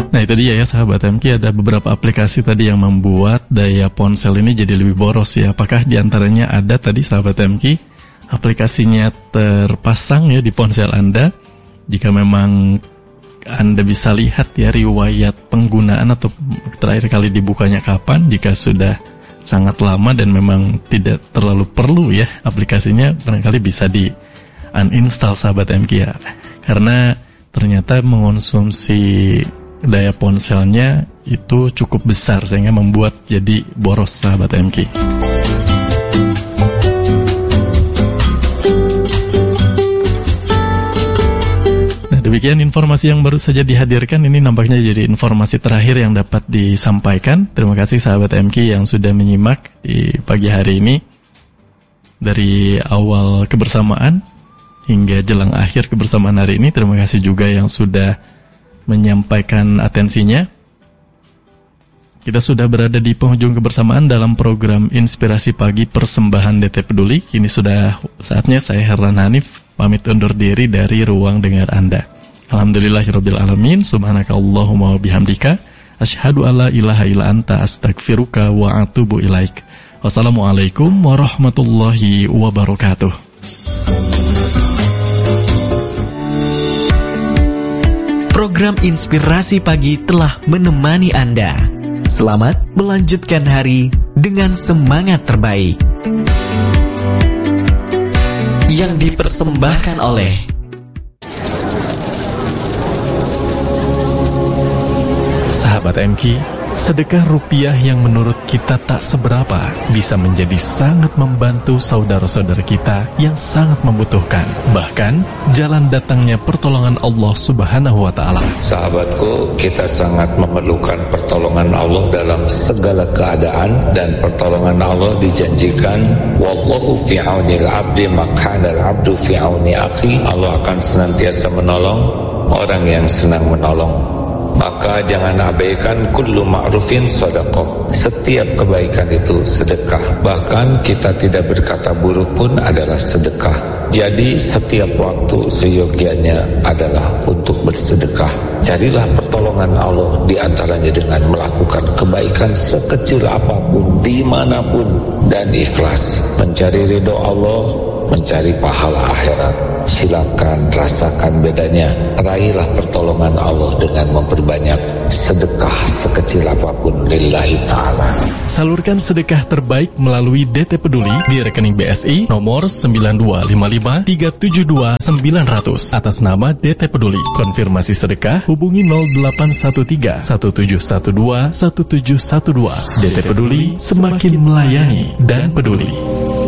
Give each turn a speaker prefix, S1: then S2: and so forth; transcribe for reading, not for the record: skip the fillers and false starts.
S1: Nah itu dia ya sahabat MK, ada beberapa aplikasi tadi yang membuat daya ponsel ini jadi lebih boros ya. Apakah diantaranya ada tadi sahabat MK aplikasinya terpasang ya di ponsel Anda? Jika memang Anda bisa lihat ya riwayat penggunaan atau terakhir kali dibukanya kapan, jika sudah sangat lama dan memang tidak terlalu perlu ya aplikasinya, barangkali bisa di uninstall sahabat MK ya. Karena ternyata mengonsumsi daya ponselnya itu cukup besar sehingga membuat jadi boros sahabat MK. Nah, demikian informasi yang baru saja dihadirkan. Ini nampaknya jadi informasi terakhir yang dapat disampaikan. Terima kasih sahabat MK yang sudah menyimak di pagi hari ini dari awal kebersamaan hingga jelang akhir kebersamaan hari ini. Terima kasih juga yang sudah menyampaikan atensinya. Kita sudah berada di penghujung kebersamaan dalam program Inspirasi Pagi Persembahan DT Peduli. Kini sudah saatnya saya Herlan Hanif pamit undur diri dari ruang dengar Anda. Alhamdulillahirabbil alamin, subhanakallahumma wa bihamdika, asyhadu alla ilaha illa anta, astaghfiruka wa atubu ilaik. Wassalamualaikum warahmatullahi wabarakatuh.
S2: Program Inspirasi Pagi telah menemani Anda. Selamat melanjutkan hari dengan semangat terbaik. Yang dipersembahkan oleh
S1: sahabat MK, sedekah rupiah yang menurut kita tak seberapa bisa menjadi sangat membantu saudara-saudara kita yang sangat membutuhkan. Bahkan jalan datangnya pertolongan Allah Subhanahu wa Ta'ala.
S3: Sahabatku, kita sangat memerlukan pertolongan Allah dalam segala keadaan, dan pertolongan Allah dijanjikan, wallahu fi aunil abdi makana al-abdu fi auni akhi. Allah akan senantiasa menolong orang yang senang menolong. Maka jangan abaikan kullu ma'rufin sedekah. Setiap kebaikan itu sedekah. Bahkan kita tidak berkata buruk pun adalah sedekah. Jadi setiap waktu seyogianya adalah untuk bersedekah. Carilah pertolongan Allah di antaranya dengan melakukan kebaikan sekecil apapun, dimanapun, dan ikhlas. Mencari ridho Allah, mencari pahala akhirat. Silakan rasakan bedanya. Raihlah pertolongan Allah dengan memperbanyak sedekah sekecil apapun lillahi ta'ala.
S1: Salurkan sedekah terbaik melalui DT Peduli di rekening BSI nomor 9255372900 atas nama DT Peduli. Konfirmasi sedekah hubungi 0813 1712 1712. DT Peduli, semakin melayani dan peduli.